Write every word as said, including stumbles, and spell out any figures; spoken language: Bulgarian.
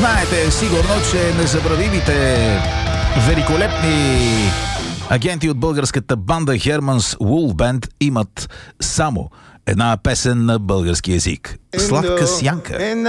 Знаете сигурно, че незабравимите, великолепни агенти от българската банда Herman's Wool Band имат само една песен на български език. Сладка сянка.